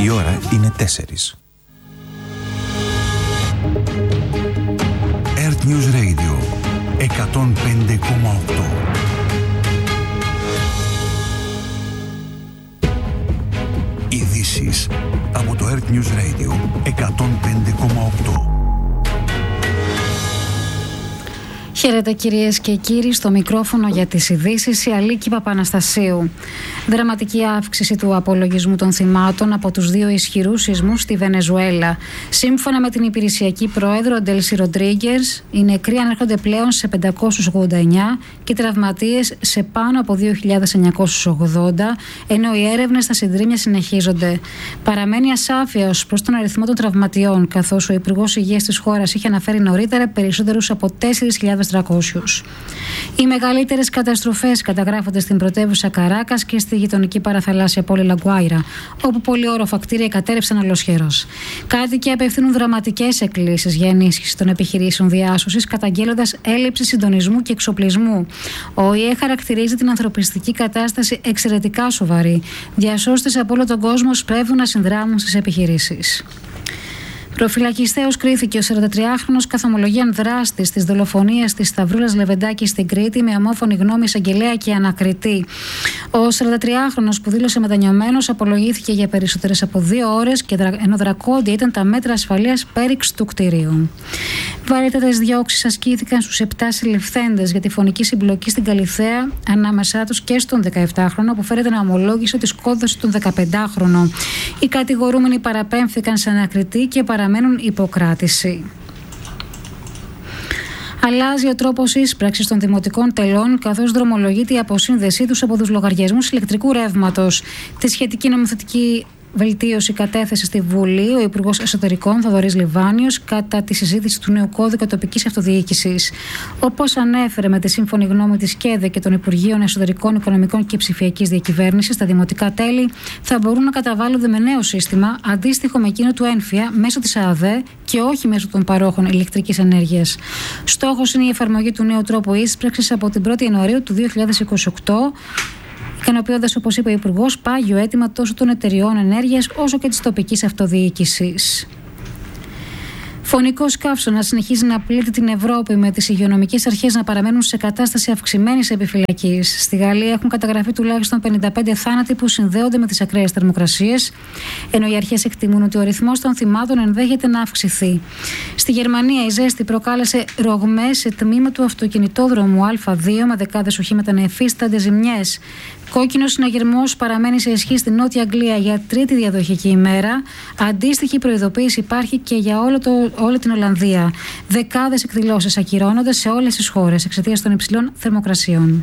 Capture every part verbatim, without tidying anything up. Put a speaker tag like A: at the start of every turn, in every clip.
A: Η ώρα είναι τέσσερις. Earth News Radio εκατόν πέντε κόμμα οκτώ. Ειδήσεις από το Earth News Radio εκατόν πέντε κόμμα οκτώ.
B: Χαίρετε κυρίες και κύριοι, στο μικρόφωνο για τις ειδήσεις η Αλίκη Παπαναστασίου. Δραματική αύξηση του απολογισμού των θυμάτων από τους δύο ισχυρούς σεισμούς στη Βενεζουέλα. Σύμφωνα με την υπηρεσιακή πρόεδρο Ντέλσι Ροντρίγκες, οι νεκροί ανέρχονται πλέον σε πεντακόσιους ογδόντα εννιά και οι τραυματίες σε πάνω από δύο χιλιάδες εννιακόσιους ογδόντα, ενώ οι έρευνες στα συντρίμμια συνεχίζονται. Παραμένει ασάφεια ως προς τον αριθμό των τραυματιών, καθώς ο Υπουργός Υγείας της χώρας είχε αναφέρει νωρίτερα περισσότερους από τέσσερις χιλιάδες τριακόσιους. Οι μεγαλύτερες καταστροφές καταγράφονται στην πρωτεύουσα Καράκας και στη γειτονική παραθαλάσσια πόλη Λαγκουάιρα, όπου πολυόροφα κτίρια κατέρευσαν ολοσχερός. Κάτοικοι απευθύνουν δραματικές εκκλήσεις για ενίσχυση των επιχειρήσεων διάσωσης, καταγγέλλοντας έλλειψη συντονισμού και εξοπλισμού. Ο ΟΗΕ χαρακτηρίζει την ανθρωπιστική κατάσταση εξαιρετικά σοβαρή. Διασώστες από όλο τον κόσμο σπέβδουν να συνδράμουν στις επιχειρήσεις. Προφυλακιστέως κρίθηκε ο σαραντατριάχρονος καθ' ομολογίαν δράστης της δολοφονίας της Σταυρούλας Λεβεντάκη στην Κρήτη με ομόφωνη γνώμη εισαγγελέα και ανακριτή. Ο σαραντατριάχρονος που δήλωσε μετανιωμένος απολογήθηκε για περισσότερες από δύο ώρες και ενώ δρακόντια ήταν τα μέτρα ασφαλείας πέριξ του κτηρίου. Βαρύτατες διώξεις ασκήθηκαν στους επτά συλληφθέντες για τη φωνική συμπλοκή στην Καλιθέα, ανάμεσά τους και στον δεκαεπτάχρονο που φέρεται να ομολόγησε τη σκότωση του δεκαπεντάχρονου. Οι κατηγορούμενοι παραπέμφθηκαν σε ανακριτή και παραμένουν υποκράτηση. Αλλάζει ο τρόπος ίσπραξης των δημοτικών τελών, καθώς δρομολογείται η αποσύνδεσή τους από τους λογαριασμούς ηλεκτρικού ρεύματος. Τη σχετική νομοθετική βελτίωση κατέθεσε στη Βουλή ο Υπουργός Εσωτερικών Θοδωρής Λιβάνιος κατά τη συζήτηση του νέου κώδικα τοπικής αυτοδιοίκησης. Όπως ανέφερε, με τη σύμφωνη γνώμη της ΚΕΔΕ και των Υπουργείων Εσωτερικών, Οικονομικών και Ψηφιακής Διακυβέρνησης, τα δημοτικά τέλη θα μπορούν να καταβάλλονται με νέο σύστημα αντίστοιχο με εκείνο του ΕΝΦΙΑ μέσω της ΑΔΕ και όχι μέσω των παρόχων ηλεκτρικής ενέργειας. Στόχος είναι η εφαρμογή του νέου τρόπου ίσπραξης από την πρώτη Ιανουαρίου του δύο χιλιάδες είκοσι οκτώ. Ικανοποιώντας, όπως είπε ο Υπουργός, πάγιο αίτημα τόσο των εταιριών ενέργειας όσο και της τοπικής αυτοδιοίκησης. Φωνικός καύσωνας συνεχίζει να πλήττει την Ευρώπη, με τις υγειονομικές αρχές να παραμένουν σε κατάσταση αυξημένης επιφυλακής. Στη Γαλλία έχουν καταγραφεί τουλάχιστον πενήντα πέντε θάνατοι που συνδέονται με τις ακραίες θερμοκρασίες, ενώ οι αρχές εκτιμούν ότι ο ρυθμός των θυμάτων ενδέχεται να αυξηθεί. Στη Γερμανία η ζέστη προκάλεσε ρογμές σε τμήμα του αυτοκινητόδρομου Α δύο, με δεκάδες οχήματα να εφίστανται ζημιές. Κόκκινος συναγερμός παραμένει σε ισχύ στη Νότια Αγγλία για τρίτη διαδοχική ημέρα. Αντίστοιχη προειδοποίηση υπάρχει και για όλο το, όλη την Ολλανδία. Δεκάδες εκδηλώσεις ακυρώνονται σε όλες τις χώρες εξαιτίας των υψηλών θερμοκρασιών.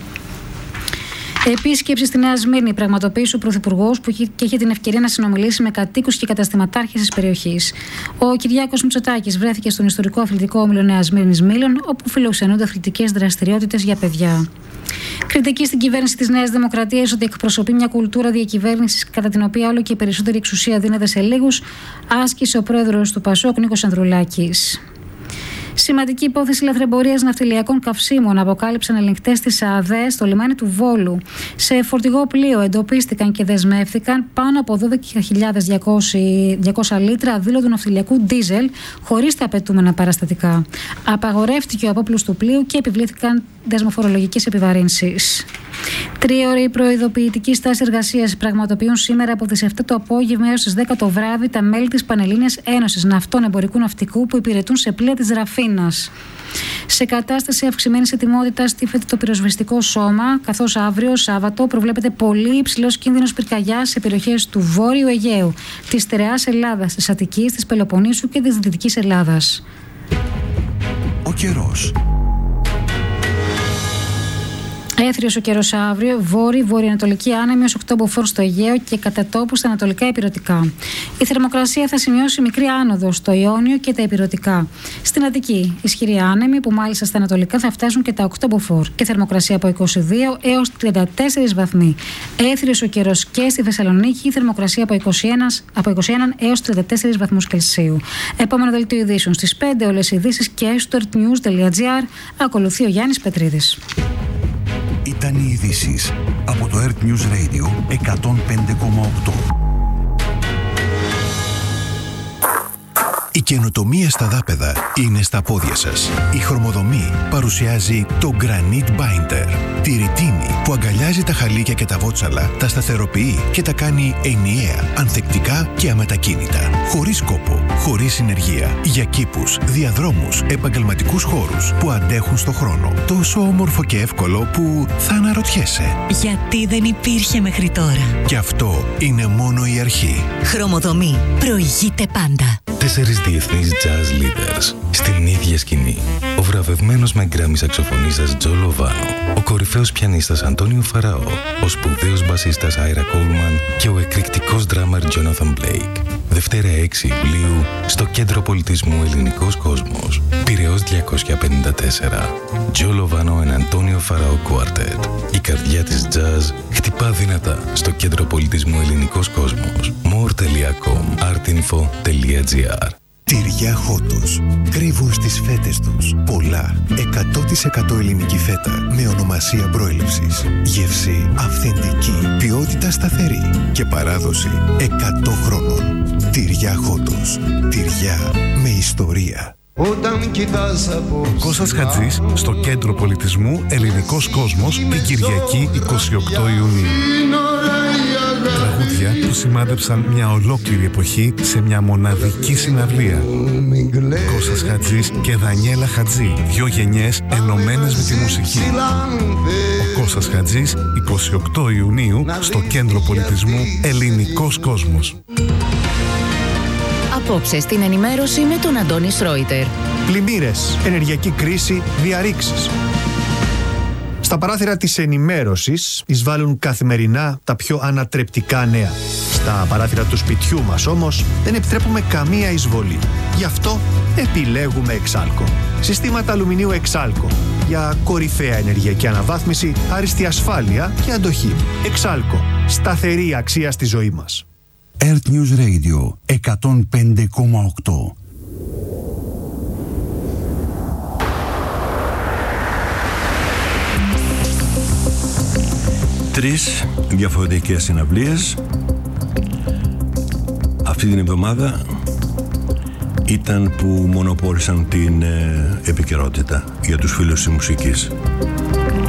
B: Επίσκεψη στη Νέα Σμύρνη πραγματοποίησε ο Πρωθυπουργός που και είχε την ευκαιρία να συνομιλήσει με κατοίκους και καταστηματάρχες της περιοχής. Ο Κυριάκος Μητσοτάκης βρέθηκε στον ιστορικό αθλητικό όμιλο Νέα Σμύρνης Μήλων, όπου φιλοξενούνται αθλητικές δραστηριότητες για παιδιά. Κριτική στην κυβέρνηση της Νέας Δημοκρατίας ότι εκπροσωπεί μια κουλτούρα διακυβέρνησης κατά την οποία όλο και περισσότερη εξουσία δίνεται σε λίγους, άσκησε ο πρόεδρος του Πασόκ Νίκος Ανδρουλάκης. Σημαντική υπόθεση λαθρεμπορίας ναυτιλιακών καυσίμων αποκάλυψαν ελεγκτές της ΑΔΕ στο λιμάνι του Βόλου. Σε φορτηγό πλοίο εντοπίστηκαν και δεσμεύτηκαν πάνω από δώδεκα χιλιάδες διακόσια λίτρα αδήλωτου ναυτιλιακού ντίζελ χωρίς τα απαιτούμενα παραστατικά. Απαγορεύτηκε ο απόπλους του πλοίου και επιβλήθηκαν δεσμοφορολογικές επιβαρύνσεις. Τρίωρη προειδοποιητική στάση εργασίας πραγματοποιούν σήμερα από τις επτά το απόγευμα έως τις δέκα το βράδυ τα μέλη της Πανελλήνιας Ένωσης Ναυτών Εμπορικού Ναυτικού που υπηρετούν σε πλοία της Ραφίνας. Σε κατάσταση αυξημένης ετοιμότητας τύφεται το πυροσβεστικό σώμα, καθώς αύριο Σάββατο προβλέπεται πολύ υψηλός κίνδυνος πυρκαγιάς σε περιοχές του Βόρειου Αιγαίου, της Στερεάς Ελλάδας, της Αττικής, της Πελοποννήσου και της Δυτικής Ελλάδας.
A: Ο καιρός.
B: Έθριος ο καιρός αύριο, βόρειο, βορειοανατολική άνεμη ως οκτώ μποφόρ στο Αιγαίο και κατά τόπου στα ανατολικά ηπειρωτικά. Η θερμοκρασία θα σημειώσει μικρή άνοδο στο Ιόνιο και τα ηπειρωτικά. Στην Αττική, ισχυρή άνεμη που μάλιστα στα ανατολικά θα φτάσουν και τα οκτώ μποφόρ και θερμοκρασία από είκοσι δύο έως τριάντα τέσσερις βαθμοί. Έθριος ο καιρός και στη Θεσσαλονίκη, θερμοκρασία από είκοσι ένα, από είκοσι ένα έως τριάντα τέσσερις βαθμούς Κελσίου. Επόμενο δελτίο ειδήσεων στις πέντε, όλες οι ειδήσεις και στο earthnews τελεία gr. Ακολουθεί ο Γιάννης Πετρίδης.
A: Ήταν οι ειδήσεις από το Earth News Radio εκατόν πέντε κόμμα οκτώ. Η καινοτομία στα δάπεδα είναι στα πόδια σας. Η Χρωμοδομή παρουσιάζει το Granite Binder. Τη ρητίνη που αγκαλιάζει τα χαλίκια και τα βότσαλα, τα σταθεροποιεί και τα κάνει ενιαία, ανθεκτικά και αμετακίνητα. Χωρίς κόπο, χωρίς συνεργεία. Για κήπους, διαδρόμους, επαγγελματικούς χώρους που αντέχουν στο χρόνο. Τόσο όμορφο και εύκολο που θα αναρωτιέσαι.
C: Γιατί δεν υπήρχε μέχρι τώρα.
A: Και αυτό είναι μόνο η αρχή.
C: Χρωμοδομή. Προηγείται πάντα.
D: Τέσσερις διεθνείς jazz leaders στην ίδια σκηνή. Ο βραβευμένος με γκράμι σαξοφωνίστας Τζο Λοβάνο, ο κορυφαίος πιανίστας Αντώνιο Φαραώ, ο σπουδαίος μπασίστας Άιρα Κόλμαν και ο εκρηκτικός ντράμαρ Τζόναθαν Μπλέικ. Δευτέρα έξι Ιουλίου στο Κέντρο Πολιτισμού Ελληνικός Κόσμος. Πειραιώς διακόσια πενήντα τέσσερα. Τζο Λοβάνο and Αντώνιο Φαραώ Quartet. Η καρδιά της jazz χτυπά δυνατά στο Κέντρο Πολιτισμού Ελληνικός Κόσμος. more τελεία com artinfo τελεία gr.
A: Τυριά Χότος. Κρύβουν στις φέτες τους πολλά. εκατό τοις εκατό ελληνική φέτα με ονομασία προέλευσης. Γεύση αυθεντική. Ποιότητα σταθερή. Και παράδοση εκατό χρόνων. Τυριά Χότος. Τυριά με ιστορία.
E: Όταν κοιτάς από
F: Κώστας Χατζής στο Κέντρο Πολιτισμού Ελληνικός Κόσμος την Κυριακή εικοστή ογδόη Ιουνίου. Τραγούδια που σημάδεψαν μια ολόκληρη εποχή σε μια μοναδική συναυλία. Κώστας Χατζής και Δανιέλα Χατζή, δυο γενιές ενωμένες με τη μουσική. Ο Κώστας Χατζής, εικοστή ογδόη Ιουνίου στο Κέντρο Πολιτισμού Ελληνικός Κόσμος.
C: Απόψε στην ενημέρωση με τον Αντώνη Σρόιτερ.
G: Πλημμύρες, ενεργειακή κρίση, διαρρήξεις. Στα παράθυρα της ενημέρωσης εισβάλλουν καθημερινά τα πιο ανατρεπτικά νέα. Στα παράθυρα του σπιτιού μας όμως δεν επιτρέπουμε καμία εισβολή. Γι' αυτό επιλέγουμε Εξάλκο. Συστήματα αλουμινίου Εξάλκο. Για κορυφαία ενεργειακή αναβάθμιση, άριστη ασφάλεια και αντοχή. Εξάλκο. Σταθερή αξία στη ζωή μας.
A: Earth News Radio εκατόν πέντε κόμμα οκτώ.
H: Τρεις διαφορετικές συναυλίες αυτή την εβδομάδα ήταν που μονοπόλησαν την ε, επικαιρότητα για τους φίλους της μουσικής.